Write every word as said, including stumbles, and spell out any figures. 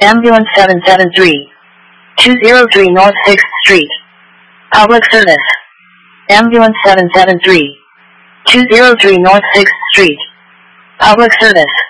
Ambulance seven seven three, two zero three North sixth Street. Public service. Ambulance seven seven three, two zero three North sixth Street. Public service.